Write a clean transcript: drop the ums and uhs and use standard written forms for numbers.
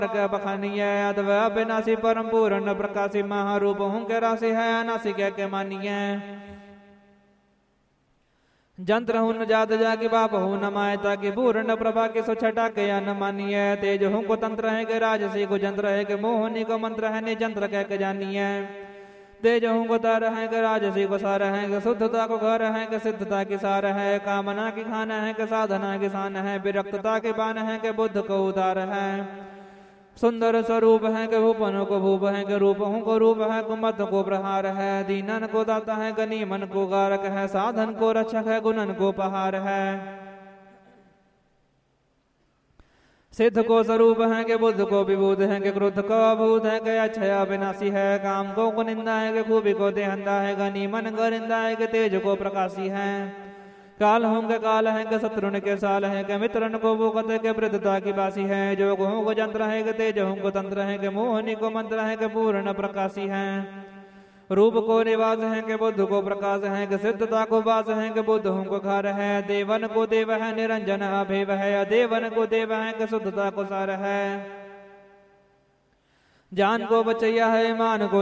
बखानिय अद्व अविनाशी परम पूर्ण प्रकाशी महारूप हूँ के राशि है अनासी के मानिय जंत्र हूँ न जात जाके बाप हूँ न मायता की पूर्ण प्रभा की सुछटा के न मानिय तेज हूँ को तंत्र है के राजसी को जंत्र है के मोहनी को मंत्र है निजंत्र कह जानिय तेज हूँ को तार है के राजसी को सार है के शुद्धता को घर है के सिद्धता की सार है कामना की खान है के साधना की शान है विरक्तता के बान है के बुद्ध को उतार है सुंदर स्वरूप है के भूपन को भूप है के रूप हूँ को रूप है कुमत को प्रहार है दीनन को दाता है गनीमन को गारक है साधन को रक्षक है गुणन को पहार है सिद्ध को स्वरूप है के बुद्ध को विभूत है के क्रोध को अभूत है के अक्षय अविनाशी है काम को निंदा है के खूबी को देहंदा है गनीमन गरिंदा है के तेज को प्रकाशी है काल होंगे काल है के शत्रुन के साल है के मित्रन को भूकत के वृद्धता की बासी है जोग हों को जंत्र है के तेज हों को तंत्र है के मोहनी को मंत्र है के पूर्ण प्रकाशी है रूप को निवास है के बुद्ध को प्रकाश है के सिद्धता को वास है के बुद्ध हूँ को घर है देवन को देव है निरंजन अभेव है अदेवन को देव है के शुद्धता को सार है जान को बचैया है मान को